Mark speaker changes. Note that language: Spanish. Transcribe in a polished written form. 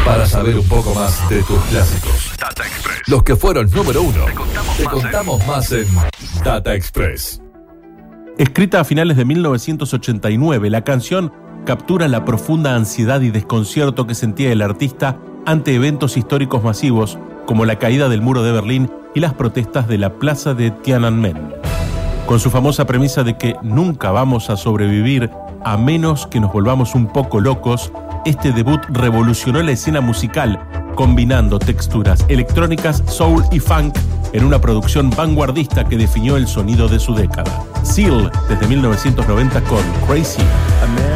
Speaker 1: Para saber un poco más de tus clásicos, Data Express. Los que fueron número uno. Te contamos más en Data Express.
Speaker 2: Escrita a finales de 1989, la canción captura la profunda ansiedad y desconcierto que sentía el artista ante eventos históricos masivos como la caída del muro de Berlín y las protestas de la plaza de Tiananmen. Con su famosa premisa de que nunca vamos a sobrevivir a menos que nos volvamos un poco locos, este debut revolucionó la escena musical, combinando texturas electrónicas, soul y funk en una producción vanguardista que definió el sonido de su década. Seal, desde 1990 con Crazy.